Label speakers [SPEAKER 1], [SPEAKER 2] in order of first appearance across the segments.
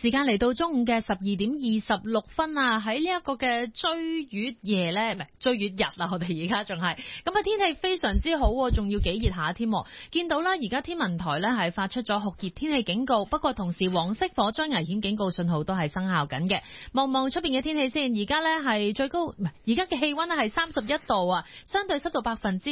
[SPEAKER 1] 時間嚟到中午嘅12:26啊，喺呢一個嘅追月夜咧，唔係追月日啊，我哋而家仲係咁啊，天氣非常之好，仲要幾熱下添。見到啦，而家天文台咧係發出咗酷熱天氣警告，不過同時黃色火災危險警告信號都係生效緊嘅。望望出邊嘅天氣先，而家咧係最高，唔係而家嘅氣溫咧係31度啊，相對濕度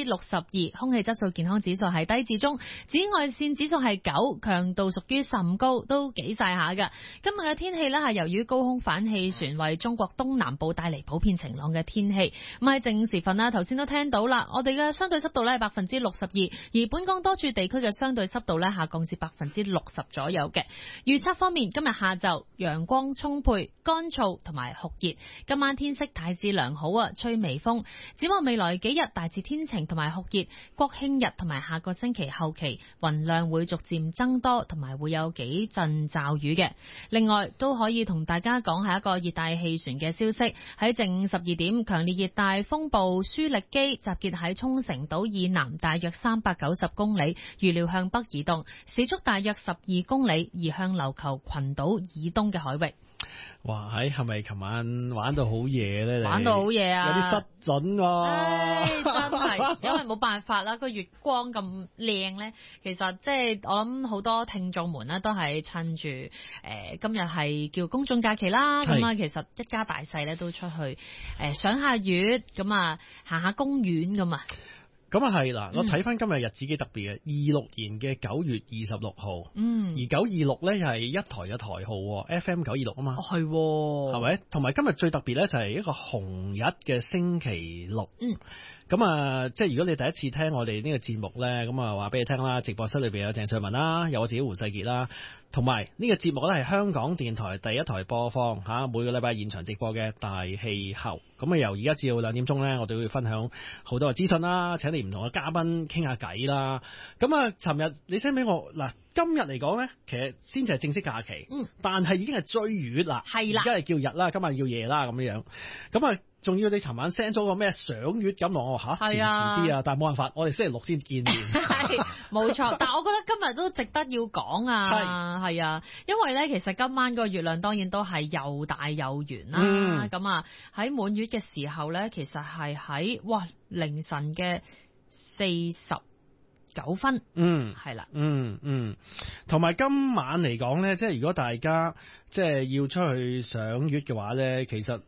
[SPEAKER 1] 62%，空氣質素健康指數係低至中，紫外線指數係9，強度屬於甚高，都幾晒下噶。今日嘅天氣呢係由於高空反氣旋為中國東南部帶嚟普遍晴朗嘅天氣。咁喺正午時分啦，頭先都聽到啦，我哋嘅相對濕度呢係62%，而本港多處地區嘅相對濕度呢下降至60%左右嘅。預測方面，今日下晝陽光充沛、乾燥同埋酷熱，今晚天色大致良好啊，吹微風。展望未來幾日大致天晴同埋酷熱，國慶日同埋下個星期後期雲量會逐漸增多，同埋會有幾陣驟雨嘅。另外都可以同大家講下一個熱帶氣旋嘅消息。喺正午12點，強烈熱帶風暴舒力基集結喺沖繩島以南大約390公里，預料向北移動，時速大約12公里，移向琉球群島以東嘅海域。
[SPEAKER 2] 哇！係咪琴晚玩到好夜咧？
[SPEAKER 1] 玩到好夜啊！
[SPEAKER 2] 有啲失準喎。
[SPEAKER 1] 真係，因為冇辦法啦，個月光咁靚咧，其實即係我諗好多聽眾們咧都係趁住今日係叫公眾假期啦，咁啊其實一家大細咧都出去賞下月，咁啊行下公園咁啊。
[SPEAKER 2] 咁啊係嗱，我睇翻今日日子幾特別嘅，26年嘅9月26號，而926咧係一台嘅台號，FM 926啊嘛，
[SPEAKER 1] 係，
[SPEAKER 2] 係咪？同埋今日最特別咧就係一個紅日嘅星期六。咁啊，即係如果你第一次聽我哋呢個節目咧，咁啊話俾你聽啦，直播室裏邊有鄭瑞文啦，有我自己胡世傑啦，同埋呢個節目咧係香港電台第一台播放每個禮拜現場直播嘅大氣候。咁啊由而家至到2點鐘咧，我哋會分享好多嘅資訊啦，請你唔同嘅嘉賓傾下偈啦。咁啊，尋日你 send 俾我嗱，今日嚟講咧，其實先至係正式假期，但係已經係追月啦，係啦，而家係叫日啦，今晚叫夜啦咁樣。咁啊。仲要你尋晚 send 咗個咩賞月咁落遲啲啊！但係冇辦法，我哋星期六先見面。
[SPEAKER 1] 係冇錯，但係我覺得今日都值得要講啊！係啊，因為咧其實今晚個月亮當然都係又大又圓啦。咁啊喺滿月嘅時候咧，其實係喺凌晨嘅49分。係啦。
[SPEAKER 2] 同埋今晚嚟講咧，即係如果大家即係要出去賞月嘅話咧，其實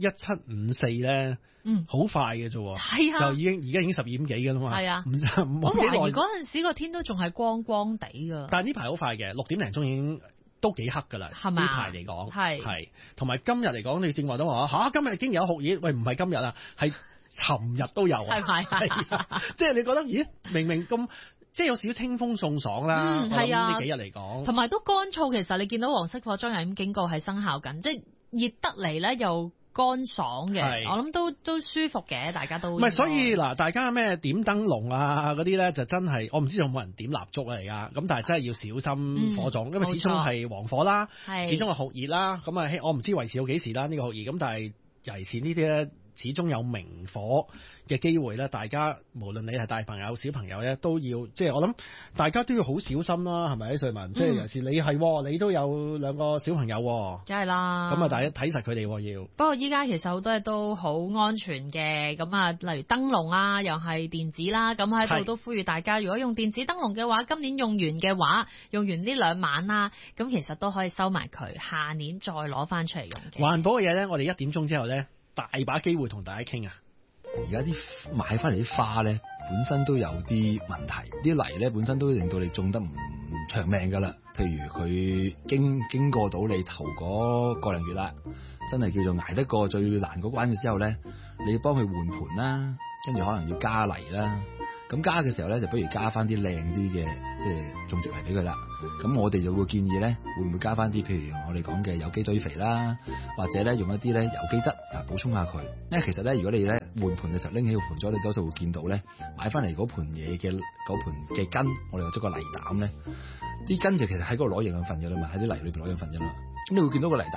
[SPEAKER 2] 1754咧，好快嘅啫，係啊，就已經而家已經12點幾嘅啦嘛，係啊，我
[SPEAKER 1] 懷疑嗰陣時個天都仲係光光地噶，
[SPEAKER 2] 但係呢排好快嘅，6點零鐘已經都幾黑噶啦，係嘛？呢排嚟講係，同埋今日嚟講，你正話都話今日竟然有酷熱，喂，唔係今日啊，係尋日都有啊，係即係你覺得咦，明明咁。即係有少少清風送爽啦，係啊，呢幾日嚟講，
[SPEAKER 1] 同埋都乾燥。其實你見到黃色火災危險警告係生效緊，即係熱得嚟咧又乾爽嘅，我諗都舒服嘅，大家都唔係。所以嗱，大家咩點燈籠啊嗰啲咧，就真係我唔知有冇人點蠟燭啊而家，咁但係真係要小心火種，因為始終係黃火啦，始終係酷熱啦，咁啊我唔知維持到幾時啦呢個酷熱，咁但係尤其是呢啲咧。始終有明火嘅機會咧，大家無論你係大朋友小朋友咧，都要即係我諗大家都要好小心啦，係咪瑞文？即係尤其是你都有2個小朋友，梗係啦。咁啊，大家睇實佢哋要。不過依家其實好多嘢都好安全嘅，咁啊，例如燈籠啊，又係電子啦，咁喺度都呼籲大家，如果用電子燈籠嘅話，今年用完嘅話，用完呢2晚啦，咁其實都可以收埋佢，下年再攞翻出嚟用嘅。環保嘅嘢咧，我哋1點鐘之後咧。大把機會同大家傾啊！
[SPEAKER 3] 而家啲買翻嚟啲花咧，本身都有啲問題，啲泥咧本身都令到你種得唔長命噶啦。譬如佢經過到你頭嗰個零月啦，真係叫做捱得過最難嗰關嘅之後咧，你要幫佢換盆啦，跟住可能要加泥啦。咁加嘅時候咧，就不如加翻啲靚啲嘅，即係種植泥俾佢啦。咁我哋就會建議咧，會唔會加翻啲，譬如我哋講嘅有機堆肥啦，或者咧用一啲咧有機質補充下佢。因為其實咧，如果你咧換盆嘅時候拎起個盆咗，你多數會見到咧買翻嚟嗰盆嘢嘅嗰盆嘅根，我哋有咗個泥膽咧，啲根就其實喺嗰度攞營養分嘅啦嘛，喺啲泥裏邊攞養分嘅啦。咁你會見到個泥膽咧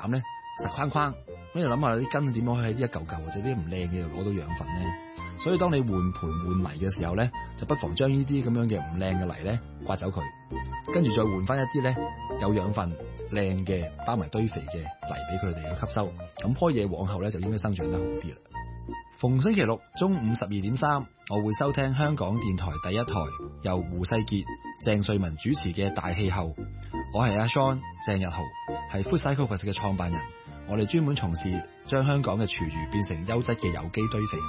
[SPEAKER 3] 實框框，咁你諗下啲根點樣可以喺啲一嚿嚿或者啲唔靚嘅攞到養分咧？所以當你換盆換泥嘅時候咧，就不妨將呢啲咁樣嘅唔靚嘅泥咧刮走佢，跟住再換翻一啲咧有養分靚嘅包埋堆肥嘅泥俾佢哋去吸收，咁開嘢往後咧就應該生長得好啲啦。逢星期六中午12:3，我會收聽香港電台第一台由胡世傑、鄭瑞文主持嘅大氣候。我係阿 Sean 鄭日豪，係 Food Cycle 嘅創辦人。我哋專門從事將香港嘅廚餘變成優質嘅有機堆肥。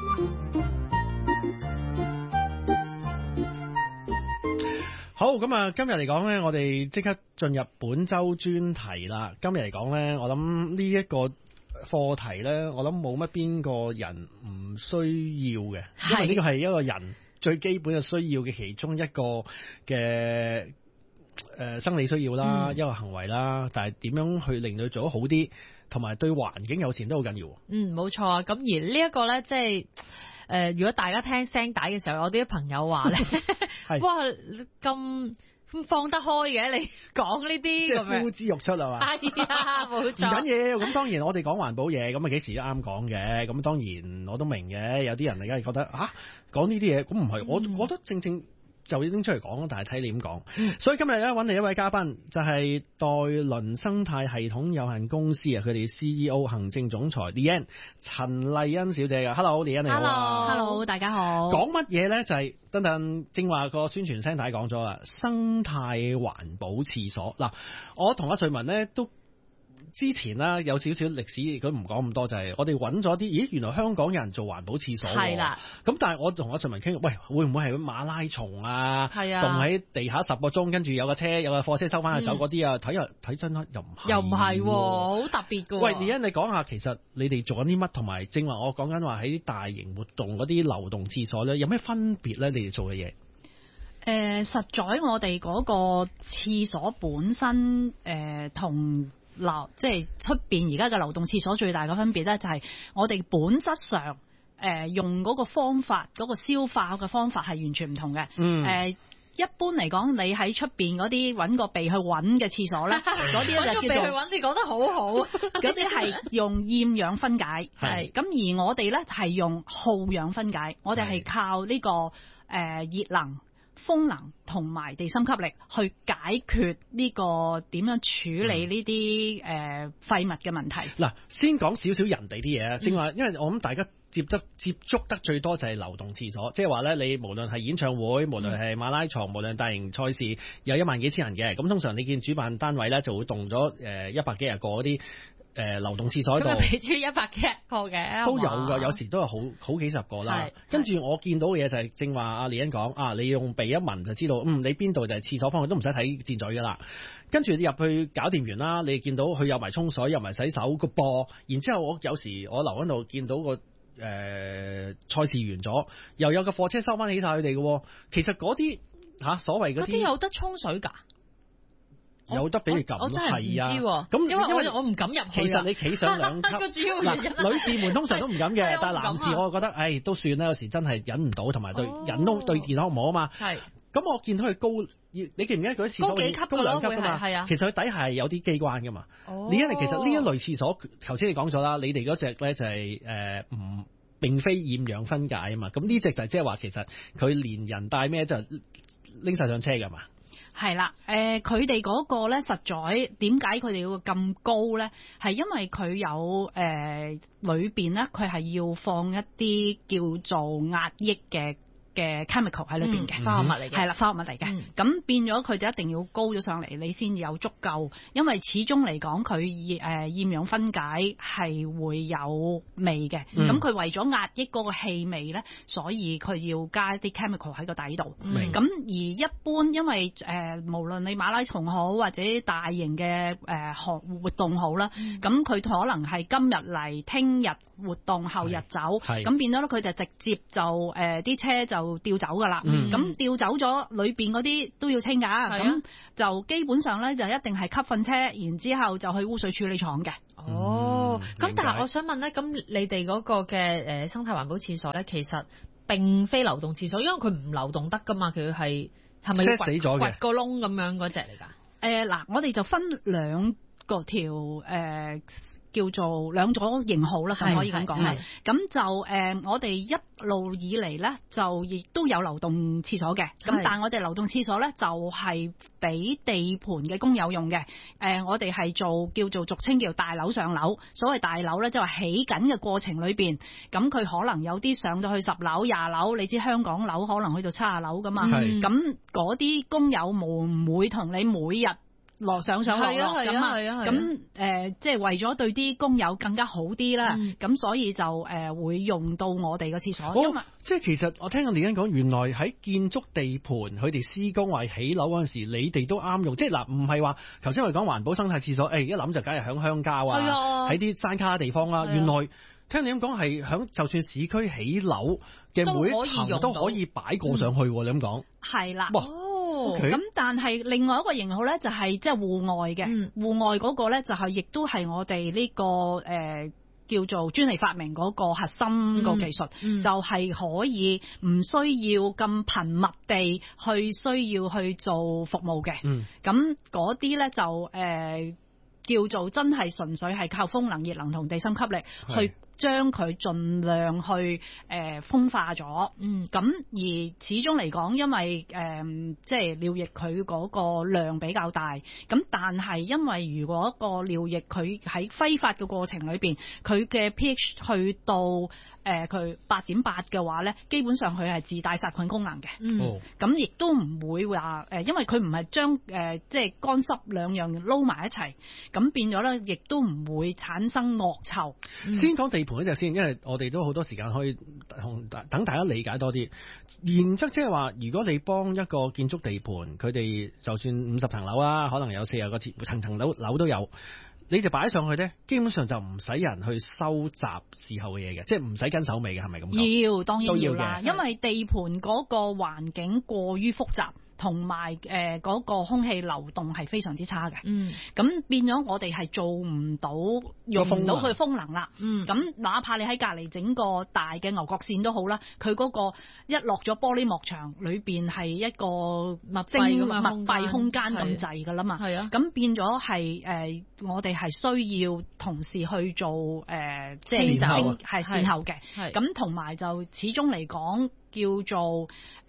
[SPEAKER 2] 好，咁啊，今日嚟講呢，我哋即刻進入本周專題啦。今日嚟講呢，我諗呢一個課題呢，我諗冇乜邊個人唔需要嘅，因為呢個係一個人最基本嘅需要嘅其中一個嘅生理需要啦，一個行為啦。但係點樣去令佢做得好啲，同埋對環境友善都好緊要。
[SPEAKER 1] 冇錯啊。咁而呢一個呢，即係如果大家聽聲帶嘅時候，我啲朋友話咧，哇咁放得開嘅，你講呢啲
[SPEAKER 2] 即係呼之欲出係嘛？
[SPEAKER 1] 係啊，冇錯。
[SPEAKER 2] 唔緊要，咁當然我哋講環保嘢，咁啊幾時都啱講嘅。咁當然我都明嘅，有啲人而家係覺得講呢啲嘢，咁唔係，我覺得正正就拎出嚟講，但係睇你點講。所以今日咧揾嚟一位嘉賓，就係代倫生態系統有限公司啊，佢哋 CEO 行政總裁 Leanne 陳麗欣小姐嘅。Hello Leanne 你好。
[SPEAKER 1] Hello 大家好。
[SPEAKER 2] 講乜嘢咧？就係正話個宣傳聲帶講咗啦，生態環保廁所。嗱，我同阿瑞文咧都之前啦有少少歷史，佢唔講咁多，就係我哋揾咗啲，咦原來香港有人做環保廁所喎。係啦。咁但係我同阿瑞文傾，喂會唔會係馬拉松啊？係啊。棟喺地下10個鐘，跟住有個貨車收翻去走嗰啲啊？睇真啦，又唔係。好特別㗎。喂，Leanne你講下，其實你哋做緊啲乜？同埋正話我講緊話喺大型活動嗰啲流動廁所咧，有咩分別咧？你哋做嘅嘢？
[SPEAKER 4] 實在我哋嗰個廁所本身同即係出邊而家嘅流動廁所最大嘅分別咧，就係我哋本質上用嗰個方法，嗰個消化嘅方法係完全唔同嘅。一般嚟講，你喺出邊嗰啲揾個鼻去揾嘅廁所咧，嗰啲咧就叫做
[SPEAKER 1] 鼻去揾，你講得好好。
[SPEAKER 4] 嗰啲係用厭氧分解，係咁而我哋咧係用耗氧分解，我哋係靠呢個熱能、風能同埋地心吸力去解決呢個點樣處理呢啲廢物嘅問題。
[SPEAKER 2] 嗱，先講少少人哋啲嘢啊，正話，因為我諗大家接觸得最多就係流動廁所，即係話咧，你無論係演唱會，無論係馬拉松，無論大型賽事，有1萬幾千人嘅，咁通常你見主辦單位咧就會動咗100幾廿個嗰啲流動廁所喺度，咁
[SPEAKER 1] 俾超100幾個嘅
[SPEAKER 2] 都有㗎，有時都有好幾十個啦。跟住我見到嘅嘢就係正話阿Leanne講你用鼻一聞就知道，你邊度就係廁所方向，都唔使睇箭嘴㗎啦。跟住你入去搞掂完啦，你見到佢有埋沖水，有埋洗手個噃，然之後我有時我留喺度見到個賽事完咗，又有個貨車收翻起晒佢哋嘅。其實嗰啲所謂嗰啲
[SPEAKER 1] 有得沖水㗎？
[SPEAKER 2] 有得俾你撳，
[SPEAKER 1] 我真係唔知喎。
[SPEAKER 2] 咁
[SPEAKER 1] 因為我唔敢入去。
[SPEAKER 2] 其實你企上2級，
[SPEAKER 1] 個主要原因
[SPEAKER 2] 女士們通常都唔敢嘅，但係男士我覺得，都算啦。有時真係忍唔到，同埋對人都對健康唔好啊嘛。係。咁我見到佢高，你記唔記得佢啲廁所高2級㗎嘛？係啊。其實佢底下係有啲機關㗎嘛。其實呢一類廁所，頭先你講咗啦，你哋嗰隻咧就係並非厭氧分解啊嘛。咁呢隻就係即係話，其實佢連人帶咩就拎晒上車㗎嘛。
[SPEAKER 4] 係啦，佢哋嗰個咧，實在點解佢哋要咁高咧？係因為佢有裏邊咧，佢係要放一啲叫做壓抑嘅 chemical 喺裏邊嘅
[SPEAKER 1] 化學物嚟嘅，
[SPEAKER 4] 係啦，化學物嚟嘅。咁變咗佢就一定要高咗上嚟，你先有足夠。因為始終嚟講，佢厭氧分解係會有味嘅。咁佢為咗壓抑嗰個氣味咧，所以佢要加一啲 chemical 喺個底度。咁而一般因為無論你馬拉松好或者大型嘅活動好啦，咁佢可能係今日嚟，聽日活動，後日走，咁變咗咧佢就直接就啲車就調走㗎啦。咁調走咗裏邊嗰啲都要清㗎。咁就基本上咧就一定係吸糞車，然之後就去污水處理廠嘅。
[SPEAKER 1] 咁但係我想問咧，咁你哋嗰個嘅生態環保廁所咧，其實並非流動廁所，因為佢唔流動得㗎嘛，佢係咪要掘個窿咁樣嗰隻嚟㗎？
[SPEAKER 4] 嗱，我哋就分兩個條叫做兩種型號啦，咁可以咁講啦。咁就我哋一路以嚟咧，就亦都有流動廁所嘅。咁但係我哋流動廁所咧，就係俾地盤嘅工友用嘅。我哋係做叫做俗稱叫大樓上樓。所謂大樓咧，即係話起緊嘅過程裏邊，咁佢可能有啲上到去10樓、20樓，你知香港樓可能去到70樓噶嘛。咁嗰啲工友唔會同你每日上上落落咁啊，咁即係為咗對啲工友更加好啲啦，咁所以就會用到我哋嘅廁所。
[SPEAKER 2] 即係其實我聽阿李欣講，原來喺建築地盤佢哋施工或起樓嗰陣時，你哋都啱用。即係嗱，唔係話頭先我哋講環保生態廁所，一諗就梗係響鄉郊啊，喺啲山卡地方啦。原來聽你咁講係響就算市區起樓嘅每一層都可以擺過上去，你咁講
[SPEAKER 4] 係啦。
[SPEAKER 2] 咁
[SPEAKER 4] 但係另外一個型號咧，就係即係戶外嘅，戶外嗰個咧就係亦都係我哋呢個叫做專利發明嗰個核心個技術，就係可以唔需要咁頻密地需要去做服務嘅。咁嗰啲咧就叫做真係純粹係靠風能、熱能同地心吸力去將佢盡量去風化咗。咁而始終嚟講，因為即係尿液佢嗰個量比較大，咁但係因為如果個尿液佢喺揮發嘅過程裏邊，佢嘅 pH 去到佢8.8嘅話咧，基本上佢係自帶殺菌功能嘅。咁亦都唔會話因為佢唔係將即係乾濕兩樣撈埋一齊，咁變咗咧，亦都唔會產生惡臭。
[SPEAKER 2] 先講地盤嗰隻先，因為我哋都好多時間可以等大家理解多啲。原則即係話，如果你幫一個建築地盤，佢哋就算50層樓啦，可能有40個層樓都有。你哋擺上去咧，基本上就唔使人去收集事後嘅嘢嘅，即係唔使跟手尾嘅，係咪咁講？
[SPEAKER 4] 要，當然要啦，因為地盤嗰個環境過於複雜。同埋嗰個空氣流動係非常之差嘅，咁變咗我哋係做唔到用唔到佢風能啦。咁哪怕你喺隔離整個大嘅牛角線都好啦，佢嗰個一落咗玻璃幕牆，裏邊係一個密閉空間咁滯㗎啦嘛。咁變咗係我哋係需要同事去做即係善後嘅。咁同埋就始終嚟講叫做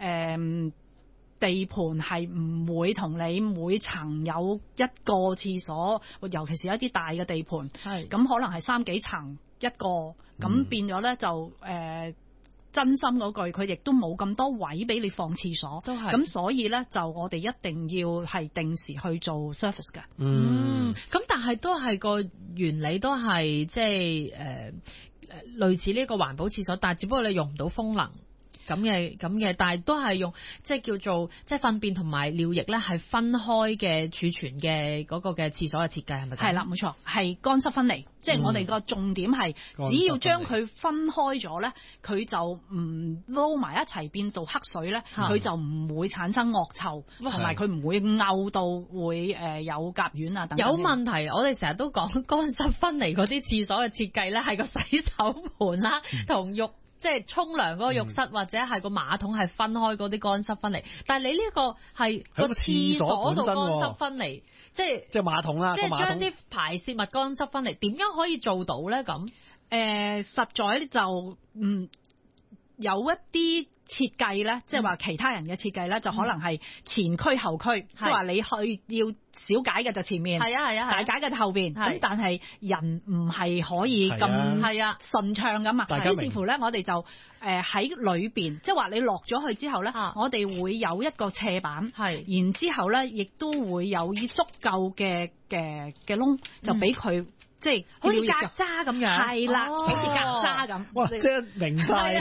[SPEAKER 4] 地盤係唔會同你每層有一個廁所，尤其是一啲大嘅地盤，咁可能係3幾層一個，咁變咗咧就真心嗰句，佢亦都冇咁多位俾你放廁所，咁所以咧就我哋一定要係定時去做 service 嘅。
[SPEAKER 1] 咁但係都係個原理都係即係類似呢個環保廁所，但係只不過你用唔到風能。咁嘅，但係都係用即係叫做即係糞便同埋尿液咧，係分開嘅儲存嘅嗰個嘅廁所嘅設計係咪？係
[SPEAKER 4] 啦，冇錯，係乾濕分離。即係我哋個重點係，只要將佢分開咗咧，佢就唔撈埋一齊變到黑水咧，佢就唔會產生惡臭，同埋佢唔會漚到會有甲烷啊等等。有
[SPEAKER 1] 問題，我哋成日都講乾濕分離嗰啲廁所嘅設計咧，係個洗手盆啦同浴。即係沖涼嗰個浴室或者係個馬桶係分開嗰啲乾濕分離，但係你呢個係個廁所度乾濕分離，即係
[SPEAKER 2] 馬桶啦，
[SPEAKER 1] 即係將啲排泄物乾濕分離，點樣可以做到咧？咁
[SPEAKER 4] 實在就有一啲設計咧，即係話其他人嘅設計咧，就可能係前驅後驅，即係話你去要小解嘅就前面，大解嘅就後邊。咁但係人唔係可以咁順暢咁啊。於是乎咧，我哋就喺裏邊，即係話你落咗去之後咧，我哋會有一個斜板，然之後咧亦都會有足夠嘅窿，就俾佢。即係
[SPEAKER 1] 好似曱甴咁樣，
[SPEAKER 4] 係啦，好似曱甴咁。
[SPEAKER 2] 哇！即係明晒，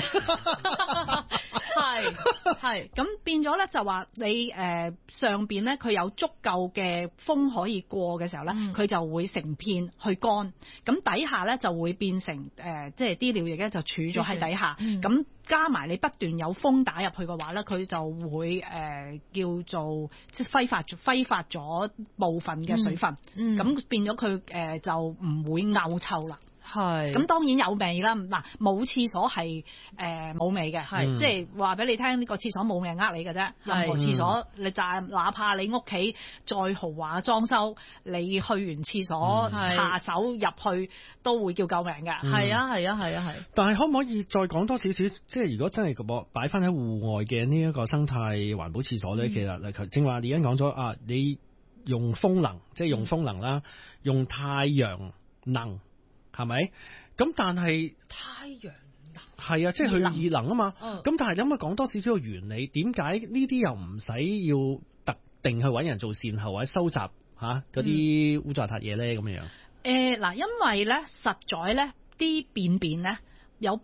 [SPEAKER 4] 係咁變咗咧，就話你上邊咧，佢有足夠嘅風可以過嘅時候咧，佢就會成片去乾。咁底下咧就會變成即係啲尿液咧就儲咗喺底下。咁加埋你不斷有風打入去嘅話咧，佢就會叫做即係揮發咗部分嘅水分。咁變咗佢就唔會漚臭啦。
[SPEAKER 1] 係
[SPEAKER 4] 咁當然有味啦。嗱，冇廁所係冇味嘅，
[SPEAKER 1] 係
[SPEAKER 4] 即係話俾你聽，呢個廁所冇味呃你嘅啫。任何廁所你哪怕你屋企再豪華裝修，你去完廁所下手入去都會叫救命㗎。
[SPEAKER 1] 係啊係啊係啊係。
[SPEAKER 2] 但係可唔可以再講多少少？即係如果真係個擺翻喺戶外嘅呢一個生態環保廁所咧，其實正話你已經講咗啊，你用風能，即係用風能啦，用太陽能。係咪？咁但係
[SPEAKER 1] 太陽能
[SPEAKER 2] 係啊，即係佢熱能啊嘛。
[SPEAKER 1] 咁
[SPEAKER 2] 但係你可唔可以講多少少嘅原理？點解呢啲又唔使要特定去揾人做善後或者收集嗰啲污糟邋遢嘢咧？咁樣
[SPEAKER 4] 嗱，因為咧實在咧啲便便咧有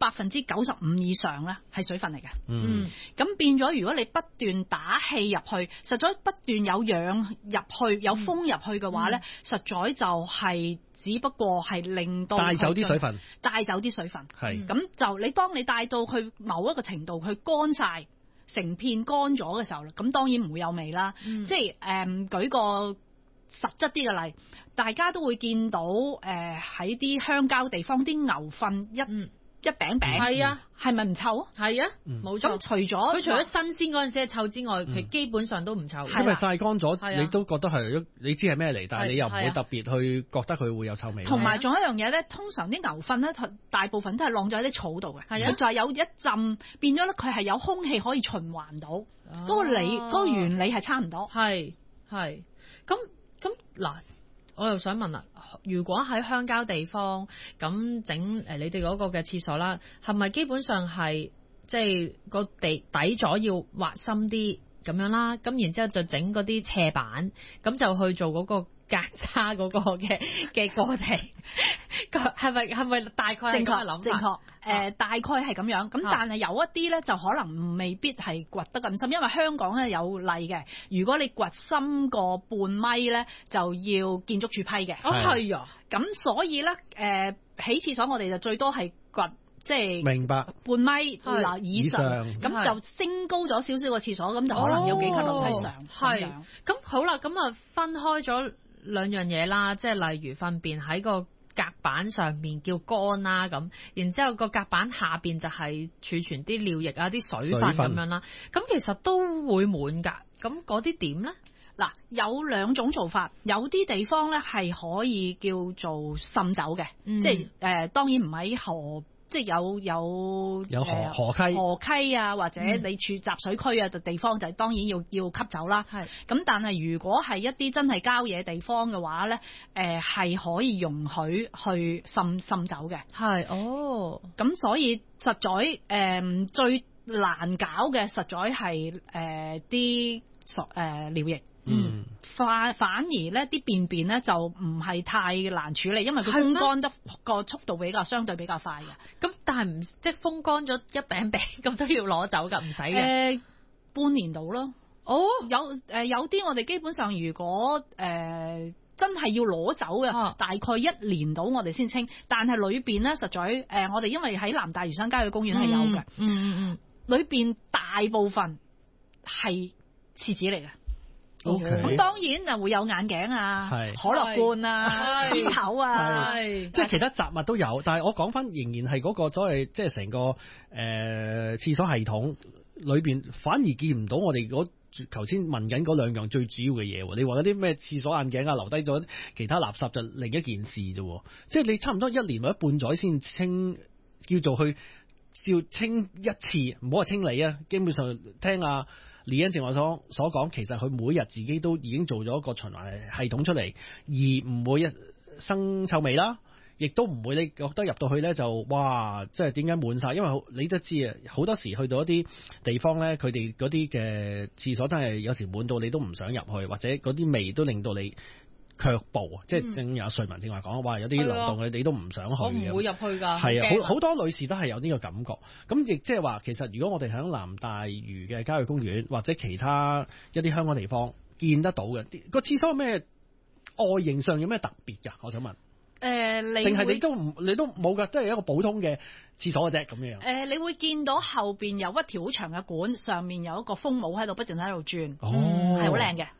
[SPEAKER 4] 95%以上咧係水分嚟嘅。咁變咗，如果你不斷打氣入去，實在不斷有氧入去，有風入去嘅話咧，實在就係只不過係令到
[SPEAKER 2] 帶走啲水分，
[SPEAKER 4] 係咁就當你帶到去某一個程度，佢乾晒成片乾咗嘅時候，咁當然唔會有味啦。即係舉個實質啲嘅例，大家都會見到喺啲鄉郊地方啲牛糞一餅
[SPEAKER 1] 係啊，
[SPEAKER 4] 係咪唔臭啊？
[SPEAKER 1] 係啊，冇錯。
[SPEAKER 4] 咁除咗
[SPEAKER 1] 佢除咗新鮮嗰陣時係臭之外，佢基本上都唔臭。
[SPEAKER 2] 因為曬乾咗，你都覺得係你知係咩嚟，但係你又唔會特別去覺得佢會有臭味。
[SPEAKER 4] 同埋仲有一樣嘢咧，通常啲牛糞咧，大部分都係晾咗喺啲草度嘅，佢就係有一浸變咗咧，佢係有空氣可以循環到，嗰個原理係差唔多。
[SPEAKER 1] 係咁嗱。我又想問啦，如果喺鄉郊地方咁整你哋嗰個嘅廁所啦，係咪基本上係即係個底座要挖深啲咁樣啦？咁然之後就整嗰啲斜板，咁就去做嗰個隔差嗰個嘅過程，係咪大概
[SPEAKER 4] 正
[SPEAKER 1] 確諗？
[SPEAKER 4] 正確。大概係咁樣，咁但係有一啲咧就可能未必係掘得咁深，因為香港咧有例嘅，如果你掘深過半米咧，就要建築署批嘅。
[SPEAKER 1] 係啊，
[SPEAKER 4] 咁所以咧起廁所我哋就最多係掘即係
[SPEAKER 2] 明白
[SPEAKER 4] 半米嗱以上，咁就升高咗少少個廁所，咁就可能有幾級樓梯上。
[SPEAKER 1] 係咁好啦，咁啊分開咗兩樣嘢啦，即係例如糞便喺個隔板上面叫乾啦，咁然之後個隔板下邊就係儲存啲尿液啊、啲水分咁樣啦。咁其實都會滿㗎。咁嗰啲點咧？
[SPEAKER 4] 嗱，有兩種做法，有啲地方咧係可以叫做滲走嘅，即係當然唔喺河。即係有河溪啊，或者你處集水區啊嘅地方，就當然要吸走啦。咁但係如果係一啲真係郊野地方嘅話咧，係可以容許去滲走嘅。咁所以實在最難搞嘅，實在係啲尿液。反而咧啲便便咧就唔係太難處理，因為佢風乾得個速度相對比較快嘅。
[SPEAKER 1] 咁但係唔即係風乾咗一餅餅咁都要攞走㗎，唔使嘅。
[SPEAKER 4] 半年到咯。有啲我哋基本上如果真係要攞走嘅，大概1年到我哋先清。但係裏邊咧實在我哋因為喺南大嶼山郊野公園係有嘅，裏邊大部分係廁紙嚟嘅。咁當然啊會有眼鏡啊、可樂罐啊、煙頭啊，
[SPEAKER 2] 即係其他雜物都有。但係我講翻仍然係嗰個所謂即係成個廁所系統裏邊，反而見唔到我哋頭先問緊嗰兩樣最主要嘅嘢。你話嗰啲咩廁所眼鏡啊，留低咗其他垃圾就另一件事啫。即係你差唔多1年或者半載先清，叫做去要清一次，唔好話清理啊。基本上聽李恩正話所講，其實佢每日自己都已經做咗一個循環系統出嚟，而唔會生臭味啦，亦都唔會你覺得入到去咧就哇，即係點解滿晒？因為你都知啊，好多時去到一啲地方咧，佢哋嗰啲嘅廁所真係有時滿到你都唔想入去，或者嗰啲味都令到你卻步，即係正有瑞文正話講，哇，有啲流動嘅你都唔想去嘅，
[SPEAKER 1] 我唔會入去㗎。
[SPEAKER 2] 係啊，好多女士都係有呢個感覺。咁亦即係話，其實如果我哋喺南大嶼嘅郊野公園或者其他一啲香港地方見得到嘅個廁所，咩外形上有咩特別㗎？我想問。定係你都冇㗎，即係一個普通嘅廁所嘅啫咁樣。
[SPEAKER 4] 你會見到後邊有一條好長嘅管，上面有一個風帽喺度不斷喺度轉，係好靚嘅。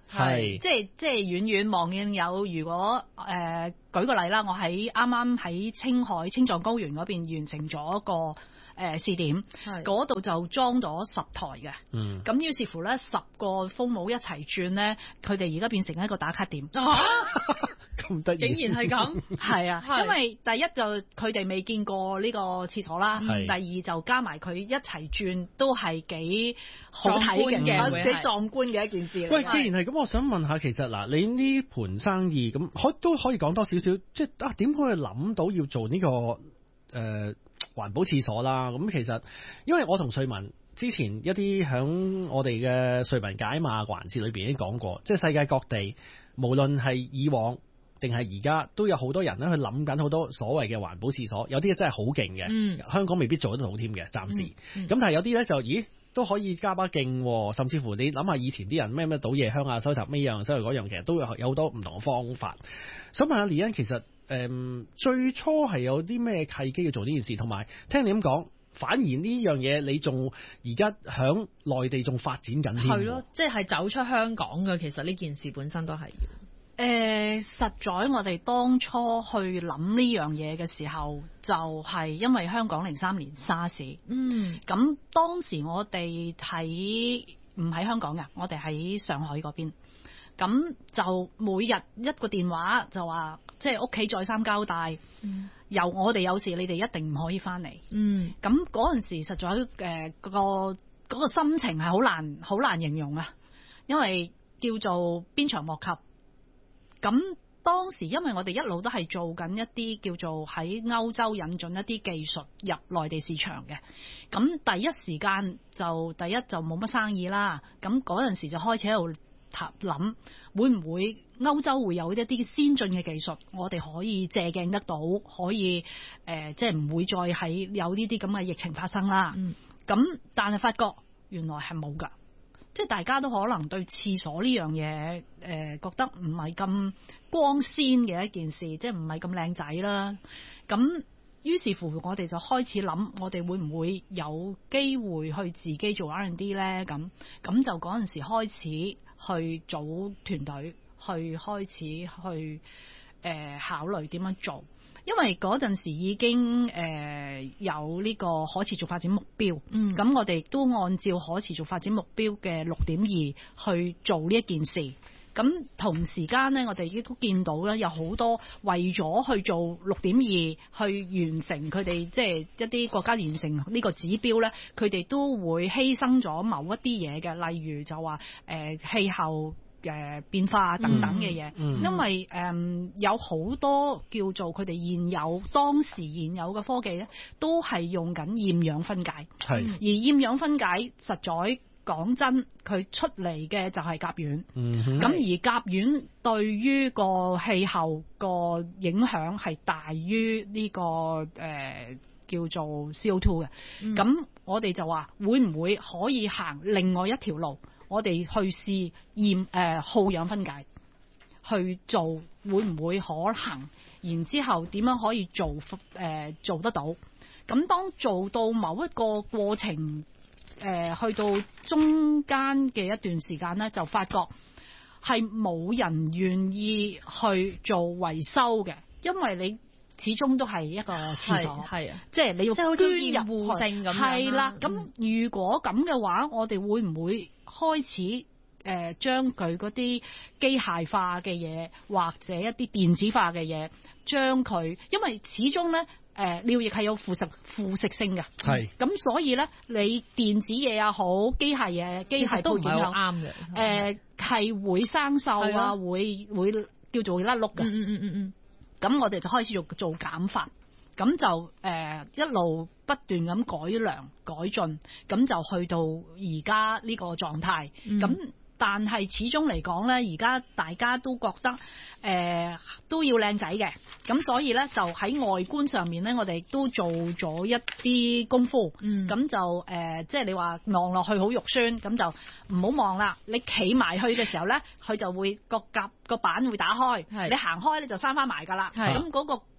[SPEAKER 2] 係
[SPEAKER 4] 即係遠遠望見有，如果舉個例啦，我啱啱喺青海青藏高原嗰邊完成咗一個試點，嗰度就裝咗10台嘅，咁於是乎咧10個風帽一齊轉咧，佢哋而家變成一個打卡點。
[SPEAKER 2] 咁得意，
[SPEAKER 1] 竟然係咁，
[SPEAKER 4] 係啊，因為第一就佢哋未見過呢個廁所啦，第二就加埋佢一齊轉都係幾好睇嘅，幾壯觀嘅一件事嚟。
[SPEAKER 2] 喂，既然係咁，我想問下，其實嗱，你呢盤生意咁都可以講多少少，即係點可以諗到要做呢個環保廁所啦？咁其實因為我同瑞文之前一啲響我哋嘅瑞文解碼環節裏邊已經講過，即係世界各地無論係以往定係而家都有好多人咧去諗緊好多所謂嘅環保廁所，有啲真係好勁嘅，香港未必做得到添嘅，暫時。咁但係有啲咧就都可以加把勁，甚至乎你諗下以前啲人咩倒夜香啊、收集咩樣、收集嗰樣，其實都有好多唔同嘅方法。想問下李欣，其實最初係有啲咩契機要做呢件事，同埋聽你咁講，反而呢樣嘢你仲而家響內地仲發展緊添。
[SPEAKER 1] 係咯，即係走出香港嘅，其實呢件事本身都係要。
[SPEAKER 4] 實在我哋當初去諗呢樣嘢嘅時候，就係因為香港03年沙士，咁當時我哋唔喺香港嘅，我哋喺上海嗰邊，咁就每日一個電話就話，即係屋企再三交代，由我哋有事，你哋一定唔可以翻嚟。咁嗰陣時實在嗰個心情係好難形容啊，因為叫做鞭長莫及。咁當時因為我哋一路都係做緊一啲叫做喺歐洲引進一啲技術入內地市場嘅，咁第一時間就冇乜生意啦。咁嗰陣時就開始喺度諗，會唔會歐洲會有一啲先進嘅技術，我哋可以借鏡得到，可以即係唔會再喺有呢啲咁嘅疫情發生啦。咁但係發覺原來係冇㗎。即係大家都可能對廁所呢樣嘢覺得唔係咁光鮮嘅一件事，即係唔係咁靚仔啦。咁於是乎我哋就開始諗，我哋會唔會有機會去自己做 R&D 咧？咁就嗰陣時開始去組團隊，去開始去考慮點樣做。因為嗰陣時已經有呢個可持續發展目標，咁我哋都按照可持續發展目標嘅6.2去做呢一件事。咁同時間呢，我哋亦都見到咧，有好多為咗去做6.2去完成佢哋即係一啲國家完成呢個指標咧，佢哋都會犧牲咗某一啲嘢嘅，例如就話氣候變化等等嘅嘢，因為有好多叫做佢哋當時現有嘅科技咧，都係用緊厭氧分解，而厭氧分解實在講真，佢出嚟嘅就係甲烷，咁而甲烷對於個氣候個影響係大於呢個叫做 CO2 嘅，咁我哋就話會唔會可以行另外一條路？我哋去試耗氧分解去做，會唔會可行？然之後點樣可以做得到？咁當做到某一個過程，去到中間嘅一段時間咧，就發覺係冇人願意去做維修嘅，因為你始終都係一個廁所，係啊，即係你要
[SPEAKER 1] 即係好似厭惡性咁樣。
[SPEAKER 4] 係啦，咁如果咁嘅話，我哋會唔會開始將佢嗰啲機械化嘅嘢，或者一啲電子化嘅嘢，將佢，因為始終咧尿液係有腐蝕性嘅，係咁，所以咧你電子嘢也好，機械嘢、機械都唔係好啱嘅，係會生鏽啊，會叫做甩碌嘅，咁我哋就開始做減法，咁就一路不斷咁改良改進，咁就去到而家呢個狀態。咁但係始終嚟講咧，而家大家都覺得都要靚仔嘅，咁所以咧就喺外觀上面咧，我哋都做咗一啲功夫。咁就即係你話望落去好肉酸，咁就唔好望啦。你企埋去嘅時候咧，佢就會個板會打開，你行開咧就閂翻埋㗎啦。咁嗰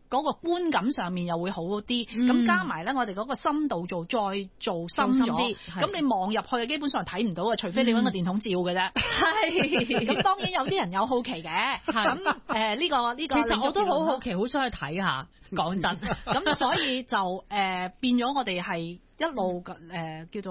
[SPEAKER 4] 嗰個觀感上面又會好啲。咁加埋咧，我哋嗰個深度再做深咗，咁你望入去基本上睇唔到嘅，除非你揾個電筒照嘅啫。係，咁當然有啲人有好奇嘅。咁呢個其
[SPEAKER 1] 實我都好好奇，好想去睇下。講真，
[SPEAKER 4] 咁所以就變咗我哋係一路叫做。